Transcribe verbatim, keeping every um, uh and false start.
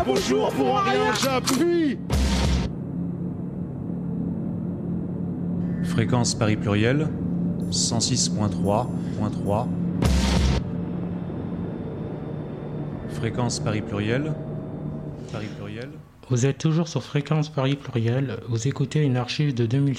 Bonjour pour rien, j'appuie. Fréquence Paris Pluriel, cent six point trois point trois. Fréquence Paris Pluriel, Paris Pluriel. Vous êtes toujours sur Fréquence Paris Pluriel, vous écoutez une archive de deux mille